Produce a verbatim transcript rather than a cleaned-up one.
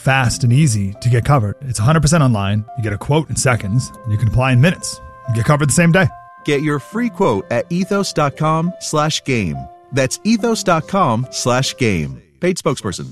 fast and easy to get covered. It's one hundred percent online. You get a quote in seconds, and you can apply in minutes. You get covered the same day. Get your free quote at ethos.com slash game. That's ethos.com slash game. Paid spokesperson.